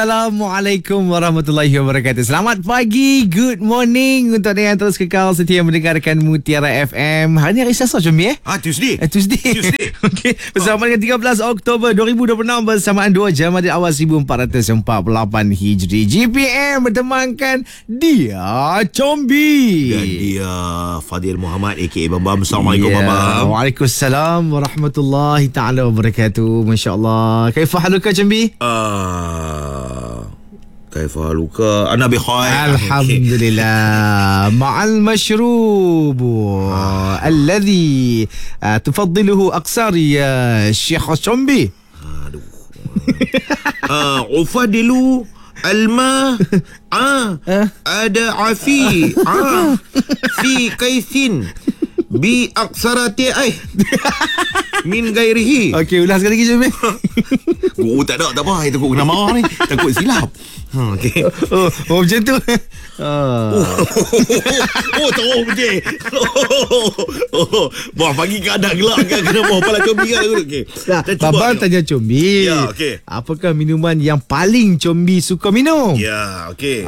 Assalamualaikum warahmatullahi wabarakatuh. Selamat pagi, good morning untuk anda yang terus kekal setia mendengarkan Mutiara FM. Hari ni hari Selasa Jombi Tuesday. Tuesday. Okey, bersama dengan 13 Oktober 2026 bersamaan 2 Jamadil Awal 1448 Hijri. GPM bertemankan dia Combi Dan dia Fadil Muhammad aka Bambam. Assalamualaikum Bambam. Waalaikumsalam warahmatullahi taala wabarakatuh. Masya-Allah. Kaifa haluka Combi? Kaifa haluka? Ana bi khair. Alhamdulillah. Ma'al mashrub alladhi tufaddiluhu aksari ya Syekh Combi. Ufadilu alma ada afi fi kaisin bi aksarati min gairihi. Okey, ulas sekali lagi Combi. Guru tak ada, tak apa. Takut kena marah ni. Takut silap. Okey. Macam tu. Teruk betul. Wah, pagi keadaan gelap kan. Kena bawa kepala Combi kan. Okey. Babang tanya Combi. Ya, okey. Apakah minuman yang paling Combi suka minum? Ya, okey.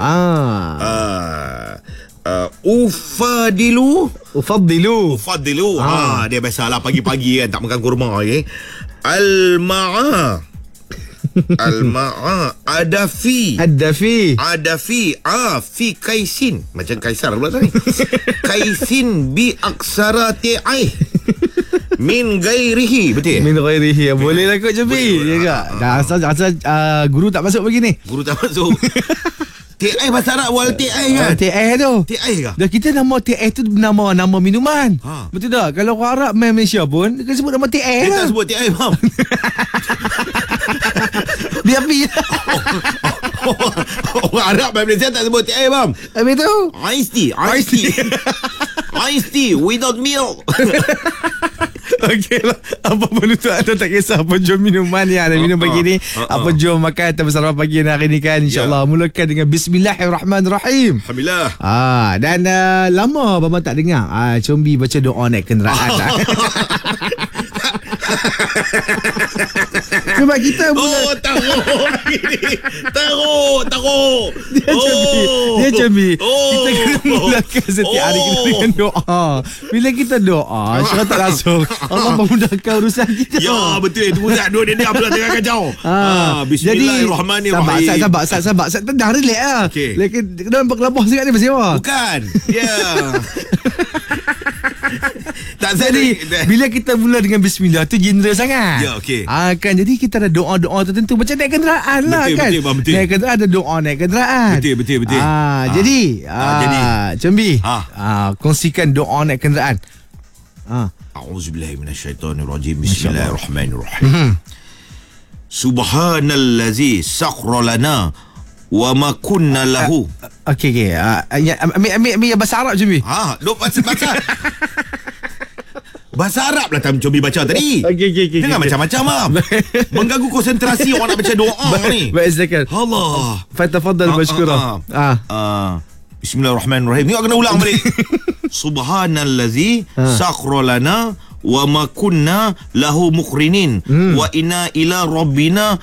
Ufaddilu. Dia biasalah pagi-pagi kan tak makan kurma. Okay. Al-ma'a Adafi fi kaisin. Macam kaisar pula tadi. Kaisin bi aksara ti'ai min gairihi. Betul? Min gairihi. Boleh lah kot Combi. Ya tak? Dah asal guru tak masuk pagi ni. Guru tak masuk. TI bahasa Arab wal TI kan? TI tu. TI ke? Dah kita nama TI tu nama minuman. Betul tak? Kalau orang Arab main Malaysia pun dia sebut nama TI lah. Dia tak sebut TI, faham? Dia api. Orang Arab main Malaysia tak sebut TI, faham? Habis tu Iced tea without milk. Okey lah. Apa pun itu anda tak kisah apa jom minuman yang anda minum pagi ni. Apa jom makan atau bersarapan pagi hari ni kan. InsyaAllah mulakan dengan Bismillahirrahmanirrahim. Alhamdulillah. Dan lama Bambang tak dengar Combi baca doa naik kenderaan. Sebab kita teruk. Dia Combi. Kita kena mulakan setiap hari kita dengan doa. Bila kita doa secara tak langsung Allah memudahkan urusan kita. Ya betul. Itu pula dua dia pula tengah kacau. Bismillahirrahmanirrahim. Sabar. Dah relax lah. Okay. Kita nampak kelabah sangat ni Masih awak. Bukan. Ya. Tak jadi bila kita mula dengan bismillah tu general sangat. Ya, okey. Kan jadi kita ada doa-doa tertentu macam naik kenderaan lah kan. Betul. Naik kenderaan ada doa naik kenderaan. Betul. Jadi Combi kongsikan doa naik kenderaan. A'udzubillahi minasyaitonirrajim. Bismillahirrahmanirrahim. Subhanallazi sakhkhara lana wa ma kunna lahu. Okey. Ambil bahasa Arab Combi. Bahasa Arab lah Combi baca tadi. Okey. Dengar macam-macam lah. Mengganggu konsentrasi orang nak baca doa ni. Baik silakan. Allah. Fatafaddal mashkura. Bismillahirrahmanirrahim. Ni kena ulang balik. Subhanallazi sakhkhara lana wa ma kunna lahu muqrinin wa inna ila rabbina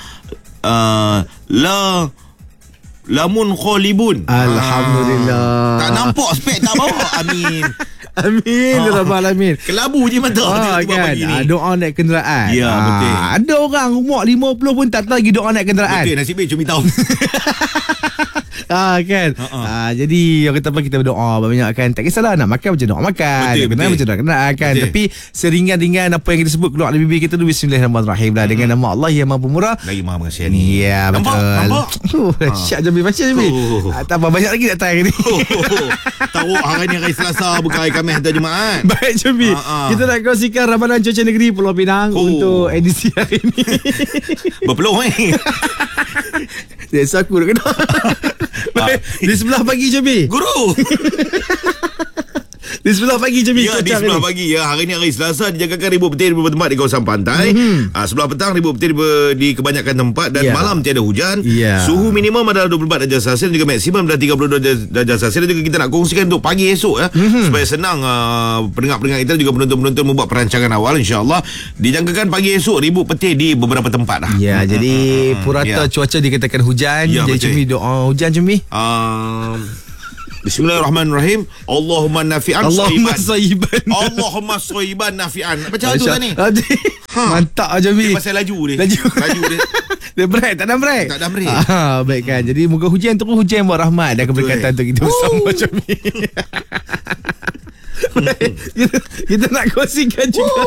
lamun kholibun. Alhamdulillah. Tak nampak spek tak bawa. Amin. Rabbal alamin. Kelabu je mata kan? Doa naik kenderaan. Ya betul. Ada orang umur 50 pun tak tahu lagi doa naik kenderaan. Betul, nasib baik Combi tahu. Kan. Jadi orang kata apa, kita berdoa banyak kan. Tak kisahlah nak makan macam doa makan. Betul. Macam doa kenderaan kan. Betul. Tapi seringan-ringan apa yang kita sebut keluar dari bibir kita tu Bismillahirrahmanirrahim lah. Dengan nama Allah yang Maha Pemurah lagi Maha Pengasihani. Ya betul. Nampak? Syak Combi baca Combi. Tak apa, banyak lagi nak try hari ni. Tahu hari ni hari Selasa bukan hari Khamis atau Jumaat. Baik Combi. Kita nak kongsikan ramalan cuaca negeri Pulau Pinang untuk edisi hari ni. Berpeluh Dia saku nak kena. Di sebelah pagi Combi. Guru. Di Di sebelah pagi Jambi. Ya, di sebelah pagi ya. Hari ni hari Selasa dijangkakan ribuan petir bertempat di kawasan pantai. Sebelah petang ribuan petir di kebanyakan tempat dan malam tiada hujan. Suhu minimum adalah 24 darjah Celsius dan juga maksimum adalah 32 darjah Celsius. Dan juga kita nak kongsikan untuk pagi esok ya. Supaya senang pendengar-pendengar kita juga penonton-penonton membuat perancangan awal, insya-Allah. Dijangkakan pagi esok ribuan petir di beberapa tempat lah. Ya, jadi purata cuaca dikatakan hujan. Jadi Jambi doa hujan Jambi. Bismillahirrahmanirrahim. Allahumma nafi'an Allahumma sayyiban. sayyiban. Allahumma sayyiban nafi'an. Macam tu tadi. Mantap Jambi. Dia pasal laju dia. Laju dia. Dia break, tak ada break. Tak ada break. Baik kan. Jadi moga hujan terus hujan buat rahmat dan keberkatan untuk kita bersama Jambi. kita nak kongsikan juga.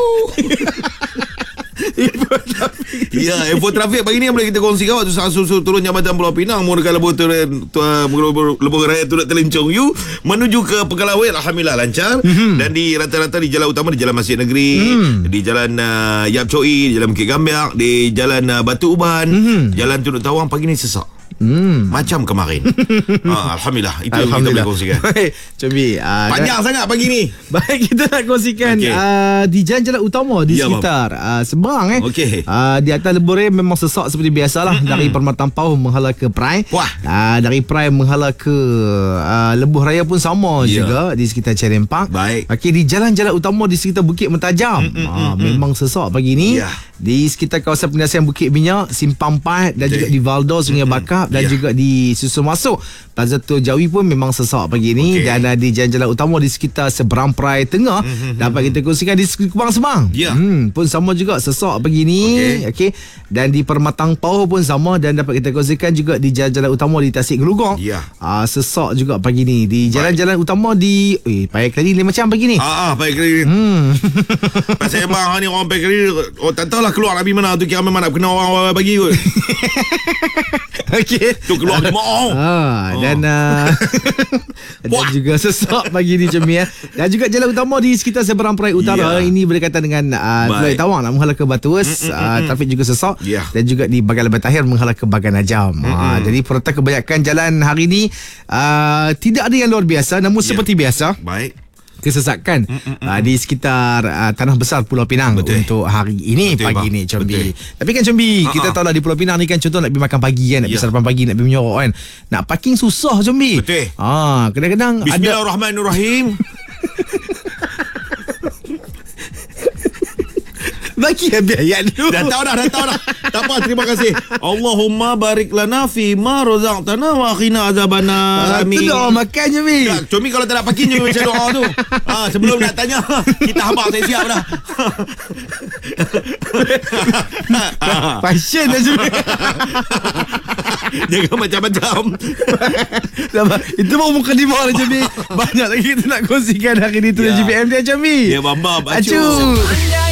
Info trafik pagi ni yang boleh kita kongsikan waktu susul turun Jambatan Pulau Pinang menggunakan lebuh raya turut Terlencong U menuju ke Pekalawet, alhamdulillah lancar. Dan di rata-rata di jalan utama, di Jalan Masjid Negeri, di Jalan Yap Choi, di Jalan Bukit Gambiak, di Jalan Batu Uban, Jalan Tunduk Tawang pagi ni sesak. Macam kemarin. Alhamdulillah. Itu yang kita boleh kongsikan. Jambi, panjang sangat pagi ni. Baik, kita nak kongsikan di jalan-jalan utama di sekitar Seberang di atas Lebuh memang sesak seperti biasalah. Dari Permatang Pauh menghala ke Prai. Dari Prai menghala ke Lebuh Raya pun sama juga di sekitar Cerempak. Baik. Okey, di jalan-jalan utama di sekitar Bukit Mentajam memang sesak pagi ni. Di sekitar kawasan penyiasatan Bukit Minyak, Simpang 4 dan juga di Valdo Sungai Bakap dan juga di Susun Masuk Plaza Tua Jawi pun memang sesak pagi ni. Dan di jalan-jalan utama di sekitar Seberang Prai Tengah dapat kita kongsikan di Kubang Semang pun sama juga sesak pagi ni. Okey. Dan di Permatang Pauh pun sama dan dapat kita kongsikan juga di jalan-jalan utama di Tasik Gelugong. Sesak juga pagi ni. Di jalan-jalan utama di Paya Keladi lain macam pagi ni. Paya Keladi. Pasal bang ni orang Paya Keladi tak tahulah keluar Nabi mana tu, kira memang nak kena orang bagi kot. Okey. Tu keluar jemaah. Dan dan juga sesak pagi ni Jambi Dan juga jalan utama di sekitar Seberang Prai Utara ini berdekatan dengan Pulau Tawang nak menghala ke Batuas. Trafik juga sesak. Dan juga di Bagan Lebat Tahir menghala ke Bagan Najam. Jadi perata kebanyakan jalan hari ni tidak ada yang luar biasa, namun seperti biasa. Baik. Kesesakan di sekitar Tanah Besar Pulau Pinang untuk hari ini. Pagi ni Jambi. Tapi kan Jambi, kita tahu lah di Pulau Pinang ni kan contoh nak pergi makan pagi kan, nak pergi sarapan pagi, nak pergi menyorok kan, nak parking susah Jambi. Kadang-kadang Bismillahirrahmanirrahim. Bagi ayat dulu. Dah tahu dah. Tak apa, terima kasih. Allahumma barik lana fi ma razaqtana wa qina azabana. Amin. Itu doa makan je Mi. Cumi kalau tak nak pakai je baca doa tu. Sebelum nak tanya, kita habaq saya siap dah. Passion dah Jambi. Jangan macam-macam. Itu baru muka dimah lah Jambi. Banyak lagi kita nak kongsikan hari ni tu GPM dia Jambi. Ya bamba bacu. Acu.